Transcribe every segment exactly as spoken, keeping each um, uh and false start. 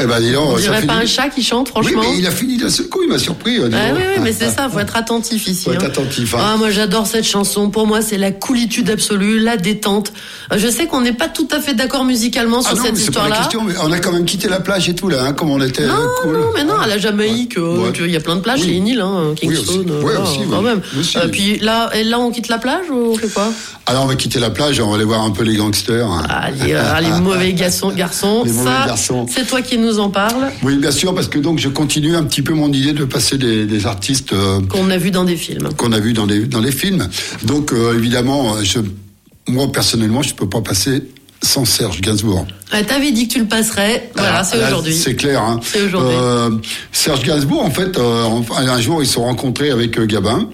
Eh ben, dis donc, On ça dirait fait pas du- un chat qui chante, franchement. Oui, mais il a fini d'un seul coup, il m'a surpris. dis Ah, donc. oui, oui, mais c'est ça, faut être attentif ici. Faut être hein. attentif, hein. Ah, moi, j'adore cette chanson. Pour moi, c'est la coolitude absolue, la détente. Euh, Je sais qu'on n'est pas tout à fait d'accord musicalement sur Ah non, cette mais c'est pas la histoire-là. question, mais on a quand même quitté la plage et tout, là, hein, comme on était Non, euh, cool. non, mais non, à la Jamaïque, euh, Ouais. tu vois, il y a plein de plages, Oui. c'est une île, hein, Kingston. Oui, aussi. euh, Ouais, voilà, aussi, quand oui. même. Aussi. Euh, puis là, et là, on quitte la plage ou on fait quoi? Alors, on va quitter la plage, on va aller voir un peu les gangsters. hein. Ah, les, euh, les mauvais garçons, garçons. Les mauvais ça, garçons. c'est toi qui nous en parles, Oui, bien sûr, parce que donc je continue un petit peu mon idée de passer des, des artistes euh, qu'on a vu dans des films. qu'on a vus dans les, dans les films. Donc, euh, évidemment, je, moi, personnellement, je peux pas passer sans Serge Gainsbourg. Ah, t'avais dit que tu le passerais. Voilà, Ah, c'est là, aujourd'hui. C'est clair. Hein. C'est aujourd'hui. Euh, Serge Gainsbourg, en fait, euh, enfin, un jour, ils se sont rencontrés avec euh, Gabin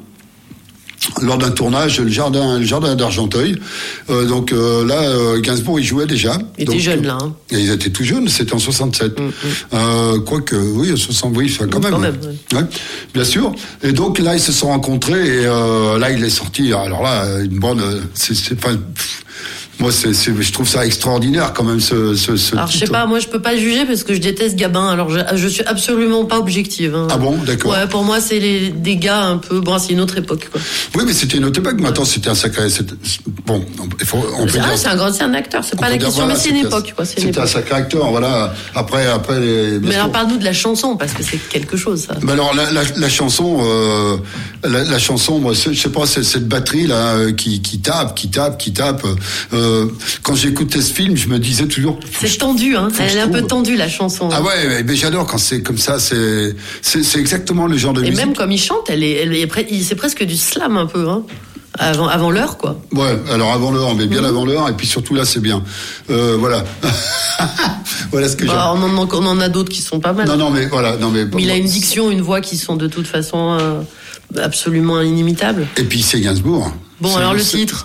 lors d'un tournage, le jardin, le jardin d'Argenteuil. Euh, donc euh, là, euh, Gainsbourg, il jouait déjà. Il donc, était jeune, là. Hein. Et ils étaient tout jeunes, c'était en soixante-sept. Mm, mm. Euh, quoique, oui, soixante, oui, enfin, quand Quand même. même, Ouais, bien sûr. Et donc là, ils se sont rencontrés et euh, là, il est sorti. Alors là, une bonne. C'est, c'est, enfin, pff, moi, c'est, c'est, je trouve ça extraordinaire quand même ce, ce, ce Alors, je sais titre. pas, moi, je peux pas le juger parce que je déteste Gabin. Alors, je, je suis absolument pas objective. Hein. Ah bon, d'accord. Ouais, pour moi, c'est les, des gars un peu. Bon, c'est une autre époque, quoi. Oui, mais c'était une autre époque. Maintenant, c'était un sacré. C'était, bon, il faut, on peut C'est, dire. ah, c'est un grand, c'est un acteur. C'est on pas peut la dire, question, voilà, mais c'est une c'était- époque, quoi. C'est une C'était un époque. sacré acteur, voilà. Après, après les. bien Mais sûr. alors, parle-nous de la chanson parce que c'est quelque chose, ça. Ben alors la, la, la chanson, euh, la, la chanson, moi, c'est- je sais pas, c'est cette batterie là euh, qui, qui tape, qui tape, qui tape. Euh, quand j'écoutais ce film, je me disais toujours. faut que C'est je- tendu, hein. faut que Elle je est un peu trouve- tendue, la chanson. Ah ouais, mais, mais j'adore quand c'est comme ça. C'est, c'est, c'est exactement le genre de Et musique. même comme il chante, elle est, elle est, pre- il- c'est presque du slam un peu, hein. Avant, avant l'heure, quoi. Ouais, alors avant l'heure, mais bien Mhm. avant l'heure, et puis surtout là, c'est bien. Euh, voilà. Voilà ce que Bah, on, en, on en a d'autres qui sont pas mal. j'aime. Non, non, mais voilà, non mais. Mais il a une diction, une voix qui sont de toute façon euh, absolument inimitables. Et puis c'est Gainsbourg. Bon, C'est- alors le c'est- titre.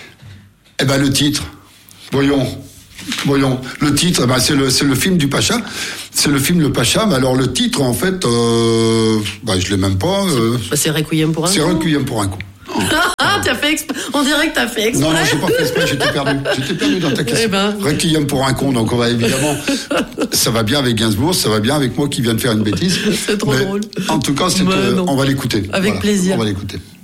Eh ben le titre. Voyons. Voyons. Le titre, eh ben, c'est le c'est le film du Pacha. C'est le film Le Pacha. Mais alors le titre, en fait, euh, bah, je l'ai même pas. Euh, Bah, c'est Requiem pour un c'est coup. Requiem pour un coup. Ah, t'as fait exprès. On dirait que t'as fait exprès. Non, non, j'ai pas fait exprès, j'étais perdu. J'étais perdu dans ta question. Eh ben. Requiem pour un con, donc on va évidemment. Ça va bien avec Gainsbourg, ça va bien avec moi qui viens de faire une bêtise. C'est trop Mais drôle. En tout cas, c'est, Mais euh, non. on va l'écouter. Avec plaisir. On va l'écouter.